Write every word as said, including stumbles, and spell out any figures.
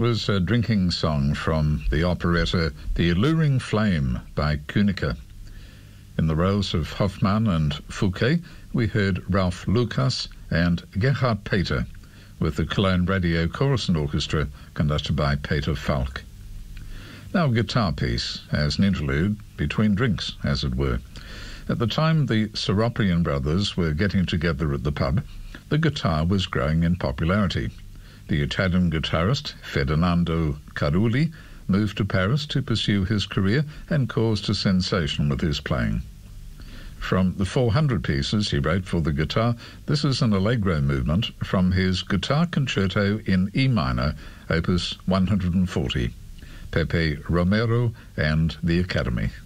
was a drinking song from the operetta The Alluring Flame by Kunicke. In the roles of Hoffmann and Fouquet, we heard Ralph Lucas and Gerhard Peter, with the Cologne Radio Chorus and Orchestra conducted by Peter Falk. Now a guitar piece, as an interlude between drinks, as it were. At the time the Seroprian brothers were getting together at the pub, the guitar was growing in popularity. The Italian guitarist Ferdinando Carulli moved to Paris to pursue his career and caused a sensation with his playing. From the four hundred pieces he wrote for the guitar, this is an allegro movement from his Guitar Concerto in E minor, opus one hundred forty, Pepe Romero and the Academy.